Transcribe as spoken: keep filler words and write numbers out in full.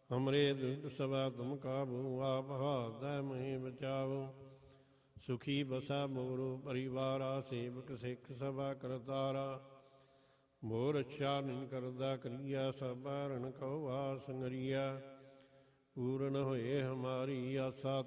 ਹਮਰੇ ਦੁਖ ਸਭਾ ਤੁਮ ਕਾਬੂ, ਆਪ ਹਾਥ ਮਹੀ ਬਚਾਵੋ। ਸੁਖੀ ਬਸਾ ਮੋਰੋ ਪਰਿਵਾਰਾ, ਸੇਵਕ ਸਿੱਖ ਸਭਾ ਕਰਤਾਰਾ। ਮੋਰ ਰੱਛਾ ਨਿਨ ਕਰਦਾ ਕਰੀਆ, ਸਭ ਹਰਨ ਕਉ ਵਾਸ ਸੰਗਰੀਆ। ਪੂਰਨ ਹੋਏ ਹਮਾਰੀ ਆਸਾ,